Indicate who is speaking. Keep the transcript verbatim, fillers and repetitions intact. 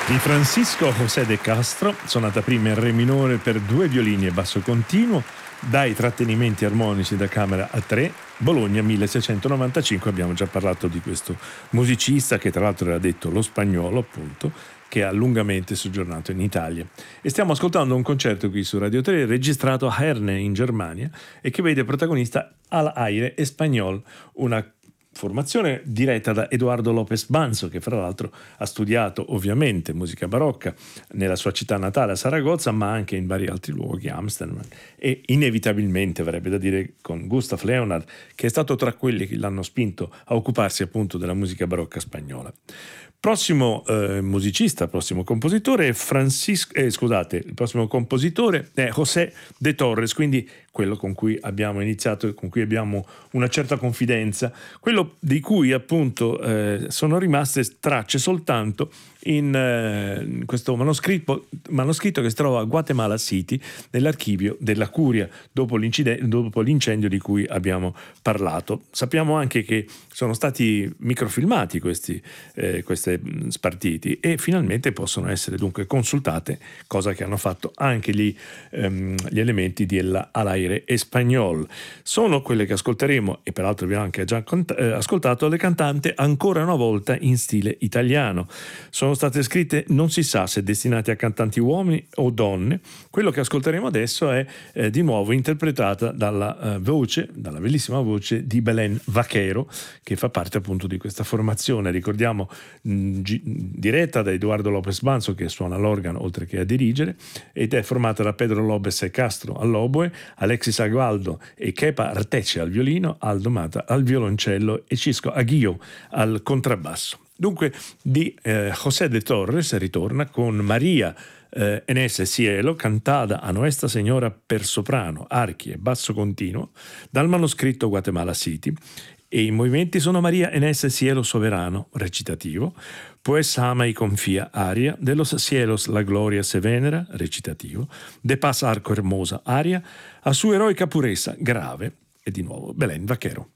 Speaker 1: Di Francisco José de Castro, sonata prima in re minore per due violini e basso continuo, dai trattenimenti armonici da camera a tre, Bologna milleseicentonovantacinque. Abbiamo già parlato di questo musicista che tra l'altro era detto lo spagnolo, appunto, che ha lungamente soggiornato in Italia. E stiamo ascoltando un concerto qui su Radio tre registrato a Herne in Germania e che vede protagonista Al Aire Español, una formazione diretta da Eduardo López Banzo, che fra l'altro ha studiato ovviamente musica barocca nella sua città natale a Saragozza, ma anche in vari altri luoghi, Amsterdam, e inevitabilmente, verrebbe da dire, con Gustav Leonard, che è stato tra quelli che l'hanno spinto a occuparsi appunto della musica barocca spagnola. Prossimo eh, musicista, prossimo compositore è Francisco, eh, scusate, il prossimo compositore è José de Torres, quindi quello con cui abbiamo iniziato e con cui abbiamo una certa confidenza, quello di cui appunto eh, sono rimaste tracce soltanto in, eh, in questo manoscritto, manoscritto che si trova a Guatemala City nell'archivio della Curia dopo, dopo l'incendio di cui abbiamo parlato. Sappiamo anche che sono stati microfilmati questi, eh, queste spartiti e finalmente possono essere dunque consultate, cosa che hanno fatto anche gli, ehm, gli elementi della Al Aire Español. Sono quelle che ascolteremo, e peraltro abbiamo anche già cont- eh, ascoltato le cantante ancora una volta in stile italiano. Sono state scritte non si sa se destinate a cantanti uomini o donne. Quello che ascolteremo adesso è eh, di nuovo interpretata dalla eh, voce, dalla bellissima voce di Belén Vaquero, che fa parte appunto di questa formazione, ricordiamo mh, gi- diretta da Eduardo López Banzo, che suona l'organo oltre che a dirigere, ed è formata da Pedro López e Castro all'oboe, Alexis Agualdo e Kepa Arteche al violino, Aldo Mata al violoncello e Cisco Aguillo al contrabbasso. Dunque di eh, José de Torres ritorna con Maria eh, en ese cielo, cantada a Nuestra Señora per soprano, archi e basso continuo, dal manoscritto Guatemala City, e i movimenti sono Maria en ese cielo soberano, recitativo, Pues ama y confía, aria, de los cielos la gloria se venera, recitativo, de paz arco hermosa, aria, a su eroica purezza, grave, e di nuovo Belén Vaquero.